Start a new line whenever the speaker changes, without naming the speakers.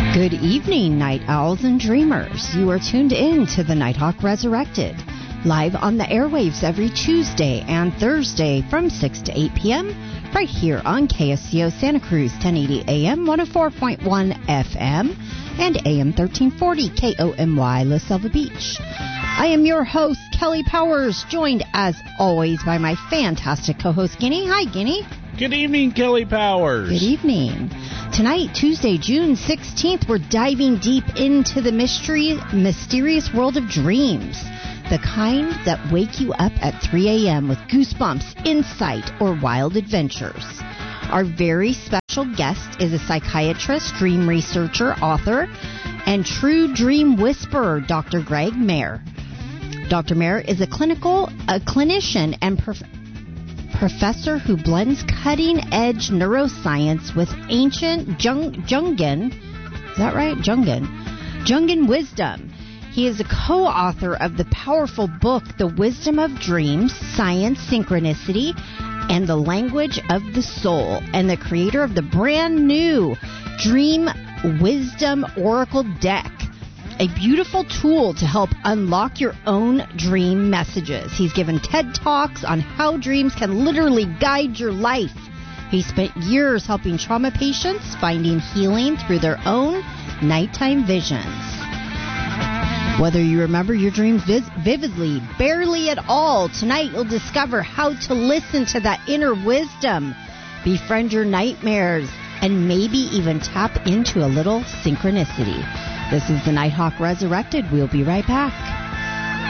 Good evening, night owls and dreamers. You are tuned in to the Nighthawk Resurrected, live on the airwaves every Tuesday and Thursday from 6 to 8 p.m. right here on KSCO Santa Cruz, 1080 AM, 104.1 FM, and AM 1340 KOMY La Selva Beach. I am your host, Kelly Powers, joined as always by my fantastic co-host, Guinea. Hi, Guinea.
Good evening, Kelly Powers.
Good evening. Tonight, Tuesday, June 16th, we're diving deep into the mysterious world of dreams. The kind that wake you up at 3 a.m. with goosebumps, insight, or wild adventures. Our very special guest is a psychiatrist, dream researcher, author, and true dream whisperer, Dr. Greg Mayer. Dr. Mayer is a clinician and professor who blends cutting-edge neuroscience with ancient Jungian, is that right? Jungian wisdom. He is a co-author of the powerful book, The Wisdom of Dreams, Science, Synchronicity, and the Language of the Soul, and the creator of the brand new Dream Wisdom Oracle Deck, a beautiful tool to help unlock your own dream messages. He's given TED Talks on how dreams can literally guide your life. He spent years helping trauma patients finding healing through their own nighttime visions. Whether you remember your dreams vividly, barely at all, tonight you'll discover how to listen to that inner wisdom, befriend your nightmares, and maybe even tap into a little synchronicity. This is the Nighthawk Resurrected. We'll be right back.